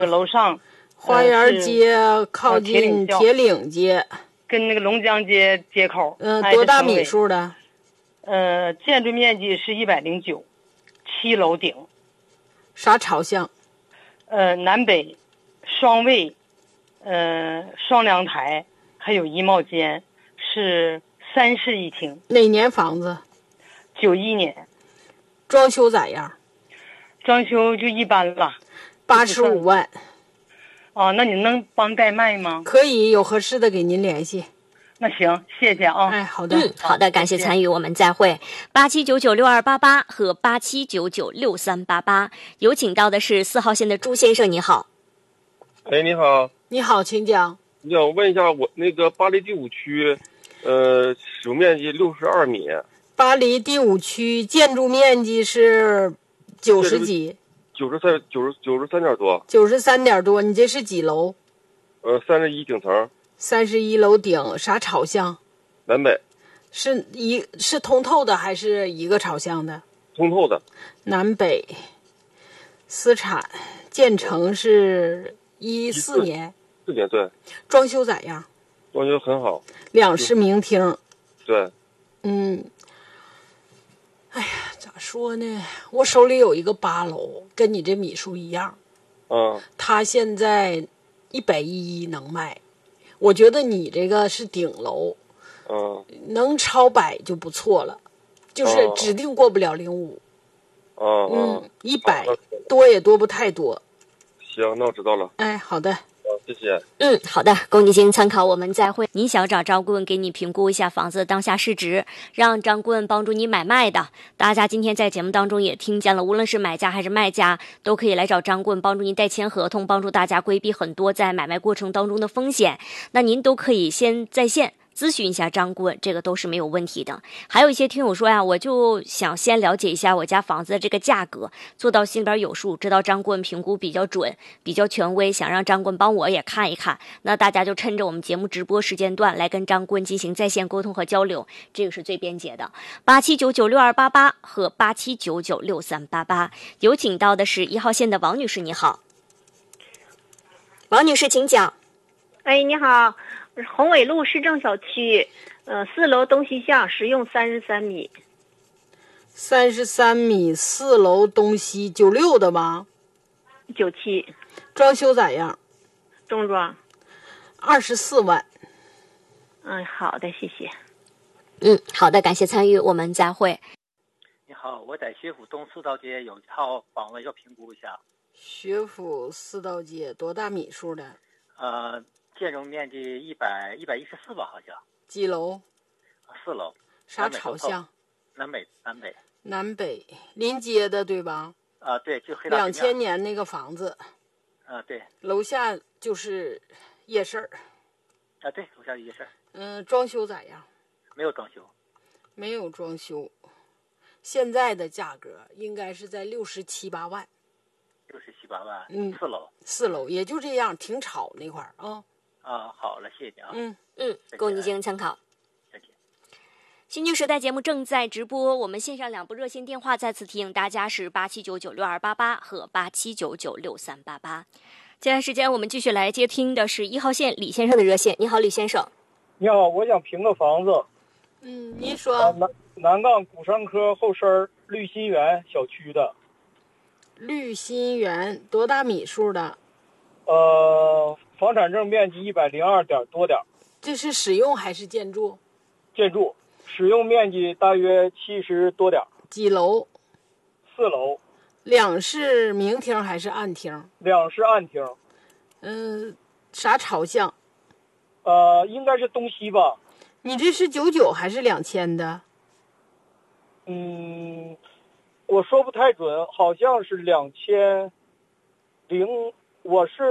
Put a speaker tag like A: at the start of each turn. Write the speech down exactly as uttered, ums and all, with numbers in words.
A: 楼上。
B: 花园街靠近铁岭街，
A: 跟那个龙江街街口。
B: 嗯、呃，多大米数的？
A: 呃，建筑面积是一百零九，七楼顶。
B: 啥朝向？
A: 呃，南北双卫，呃，双阳台，还有衣帽间，是三室一厅。
B: 哪年房子？
A: 九一年。
B: 装修咋样？
A: 装修就一般了。
B: 八十五万。
A: 哦，那你能帮代卖吗？
B: 可以，有合适的给您联系。
A: 那行，谢谢啊。
B: 哎，好的，
C: 嗯，好的，感谢参与，我们再会。八七九九六二八八和八七九九六三八八，有请到的是四号线的朱先生，你好。
D: 哎，你好。
B: 你好，请讲。
D: 你想问一下，我那个巴黎第五区，呃，使用面积六十二米。
B: 巴黎第五区建筑面积是九十几。
D: 九十三，九十九十三点多。
B: 九十三点多，你这是几楼？
D: 呃，三十一顶层。
B: 三十一楼顶，啥朝向？
D: 南北。
B: 是一是通透的还是一个朝向的？
D: 通透的。
B: 南北。私产，建成是一四年。
D: 四年对。
B: 装修咋样？
D: 装修很好。
B: 两室明厅。
D: 对。
B: 嗯。哎呀，咋说呢？我手里有一个八楼，跟你这米数一样。
D: 嗯。
B: 他现在一百一能卖。我觉得你这个是顶楼，
D: 嗯，
B: 能超百就不错了，就是指定过不了零五。
D: 嗯
B: 嗯，一百多也多不太多。
D: 行，那我知道了。
B: 哎，好的。
D: 好，谢谢。
C: 嗯，好的，供你进行参考，我们再会。你想找张顾问给你评估一下房子的当下市值，让张顾问帮助你买卖的。大家今天在节目当中也听见了，无论是买家还是卖家，都可以来找张顾问帮助您代签合同，帮助大家规避很多在买卖过程当中的风险。那您都可以先在线咨询一下张顾问，这个都是没有问题的。还有一些听友说呀，我就想先了解一下我家房子的这个价格，做到心里边有数，知道张顾问评估比较准，比较权威，想让张顾问帮我也看一看。那大家就趁着我们节目直播时间段来跟张顾问进行在线沟通和交流，这个是最便捷的。八七九九六二八八和八七九九六三八八，有请到的是一号线的王女士，你好。王女士，请讲。
E: 哎，你好。宏伟路市政小区，呃，四楼东西向，实用三十三米。
B: 三十三米，四楼东西，九六的吧？
E: 九七。
B: 装修咋样？
E: 中装。
B: 二十四万。
E: 嗯，好的，谢谢。
C: 嗯，好的，感谢参与，我们再会。
F: 你好，我在学府东四道街有一套房子要评估一下。
B: 学府四道街多大米数的？
F: 呃。建筑面积一百一百一十四吧，好像。
B: 几楼？
F: 四楼。
B: 啥朝向？
F: 南北南北。
B: 南北临街的对吧？
F: 啊，对，就黑大。
B: 两千年那个房子。
F: 啊，对。
B: 楼下就是夜市儿。
F: 啊，对，楼下夜市。
B: 嗯，装修咋样？
F: 没有装修。
B: 没有装修。现在的价格应该是在六十七八万。
F: 六十七八万。
B: 嗯。
F: 四楼。
B: 四楼也就这样，挺吵那块儿啊。
F: 啊，好了，谢谢你啊。
B: 嗯
C: 嗯，供你进行参考。
F: 再见。
C: 新旧时代节目正在直播，我们线上两部热线电话再次提醒大家是八七九九六二八八和八七九九六三八八。接下来时间我们继续来接听的是一号线李先生的热线。你好，李先生。
G: 你好，我想评个房子。
B: 嗯，您说。
G: 啊、南南杠鼓山科后身绿心园小区的。
B: 绿心园多大米数的？
G: 呃，房产证面积一百零二点多点。
B: 这是使用还是建筑？
G: 建筑，使用面积大约七十多点。
B: 几楼？
G: 四楼。
B: 两室明厅还是暗厅？
G: 两室暗厅。
B: 嗯、呃，啥朝向？
G: 呃，应该是东西吧。
B: 你这是九九还是两千的？
G: 嗯，我说不太准，好像是两千零，我是。